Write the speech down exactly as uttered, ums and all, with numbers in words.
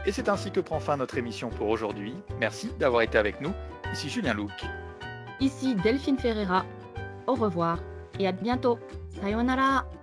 Et c'est ainsi que prend fin notre émission pour aujourd'hui. Merci d'avoir été avec nous. Ici Julien Louc. Ici Delphine Ferreira. Au revoir et à bientôt. Sayonara.